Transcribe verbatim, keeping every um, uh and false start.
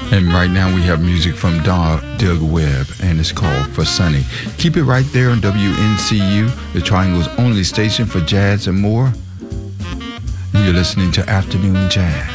And right now we have music from Doug, Doug Webb, and it's called For Sunny. Keep it right there on W N C U, the Triangle's only station for jazz and more. You're listening to Afternoon Jazz.